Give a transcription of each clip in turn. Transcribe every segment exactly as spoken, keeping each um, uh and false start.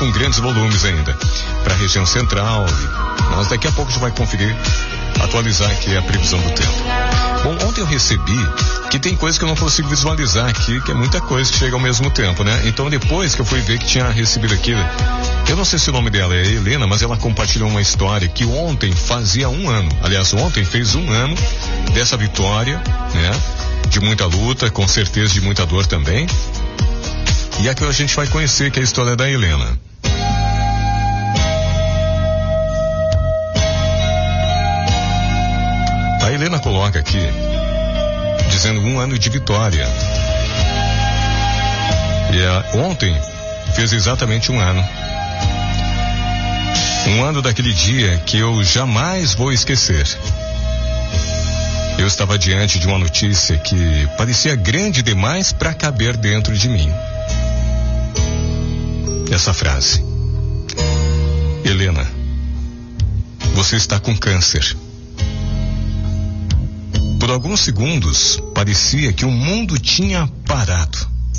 com grandes volumes ainda para a região central. Mas daqui a pouco a gente vai conferir, atualizar aqui a previsão do tempo. Bom, ontem eu recebi que tem coisa que eu não consigo visualizar aqui, que é muita coisa que chega ao mesmo tempo, né? Então depois que eu fui ver que tinha recebido aquilo, eu não sei se o nome dela é Helena, mas ela compartilhou uma história que ontem fazia um ano, aliás, ontem fez um ano dessa vitória, né? De muita luta, com certeza de muita dor também. E aqui a gente vai conhecer que é a história da Helena. A Helena coloca aqui, dizendo um ano de vitória. E a, ontem fez exatamente um ano. Um ano daquele dia que eu jamais vou esquecer. Eu estava diante de uma notícia que parecia grande demais para caber dentro de mim. Essa frase: Helena, você está com câncer. Por alguns segundos, parecia que o mundo tinha parado.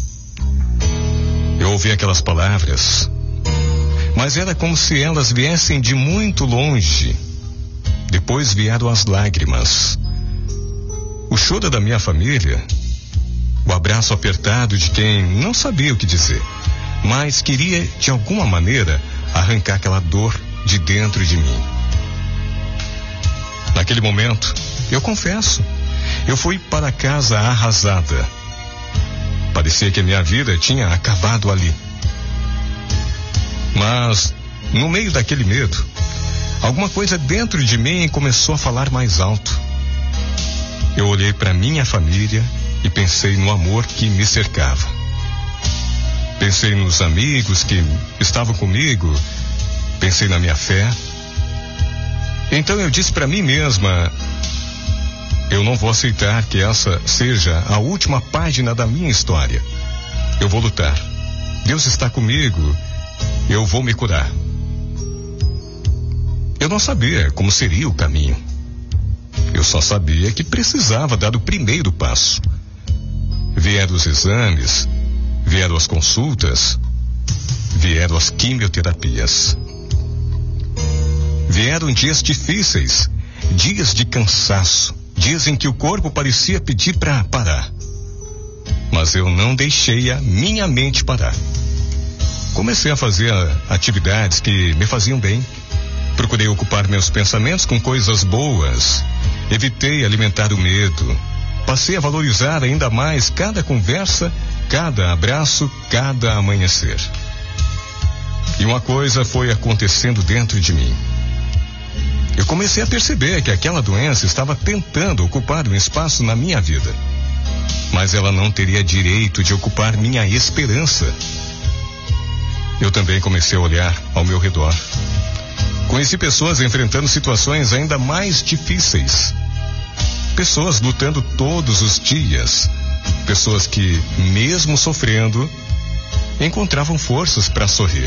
Eu ouvi aquelas palavras, mas era como se elas viessem de muito longe. Depois vieram as lágrimas, o choro da minha família, o abraço apertado de quem não sabia o que dizer, mas queria, de alguma maneira, arrancar aquela dor de dentro de mim. Naquele momento, eu confesso, eu fui para casa arrasada. Parecia que a minha vida tinha acabado ali. Mas, no meio daquele medo, alguma coisa dentro de mim começou a falar mais alto. Eu olhei para minha família e pensei no amor que me cercava. Pensei nos amigos que estavam comigo, pensei na minha fé. Então eu disse para mim mesma: eu não vou aceitar que essa seja a última página da minha história. Eu vou lutar. Deus está comigo. Eu vou me curar. Eu não sabia como seria o caminho. Eu só sabia que precisava dar o primeiro passo. Vieram os exames, vieram as consultas, vieram as quimioterapias. Vieram dias difíceis, dias de cansaço, dias em que o corpo parecia pedir para parar. Mas eu não deixei a minha mente parar. Comecei a fazer atividades que me faziam bem. Procurei ocupar meus pensamentos com coisas boas. Evitei alimentar o medo. Passei a valorizar ainda mais cada conversa, cada abraço, cada amanhecer. E uma coisa foi acontecendo dentro de mim. Eu comecei a perceber que aquela doença estava tentando ocupar um espaço na minha vida. Mas ela não teria direito de ocupar minha esperança. Eu também comecei a olhar ao meu redor. Conheci pessoas enfrentando situações ainda mais difíceis. Pessoas lutando todos os dias. Pessoas que, mesmo sofrendo, encontravam forças para sorrir.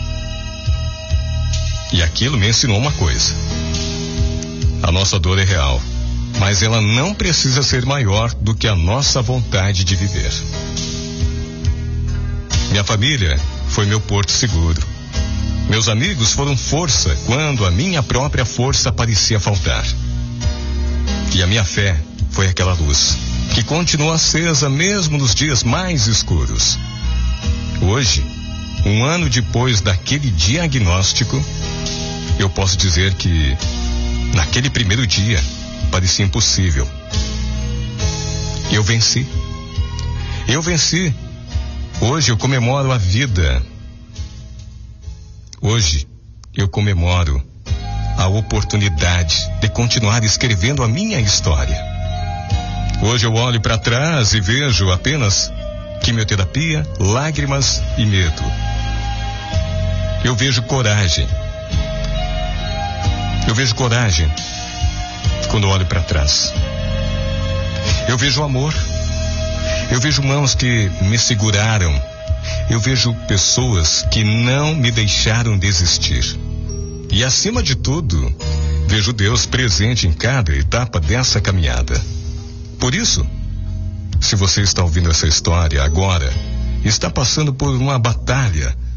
E aquilo me ensinou uma coisa: a nossa dor é real, mas ela não precisa ser maior do que a nossa vontade de viver. Minha família foi meu porto seguro. Meus amigos foram força quando a minha própria força parecia faltar. E a minha fé foi aquela luz que continua acesa mesmo nos dias mais escuros. Hoje, um ano depois daquele diagnóstico, eu posso dizer que naquele primeiro dia parecia impossível. Eu venci. Eu venci. Hoje eu comemoro a vida. Hoje eu comemoro a oportunidade de continuar escrevendo a minha história. Hoje eu olho para trás e vejo apenas quimioterapia, lágrimas e medo. Eu vejo coragem. Eu vejo coragem quando olho para trás. Eu vejo amor. Eu vejo mãos que me seguraram. Eu vejo pessoas que não me deixaram desistir. E acima de tudo, vejo Deus presente em cada etapa dessa caminhada. Por isso, se você está ouvindo essa história agora, está passando por uma batalha,